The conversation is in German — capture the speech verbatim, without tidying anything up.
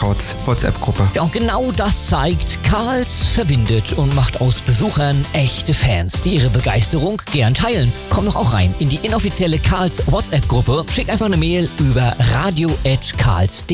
Karls WhatsApp-Gruppe. Ja, und genau das zeigt, Karls verbindet und macht aus Besuchern echte Fans, die ihre Begeisterung gern teilen. Komm doch auch rein in die inoffizielle Karls WhatsApp-Gruppe. Schick einfach eine Mail über radio at karls punkt de.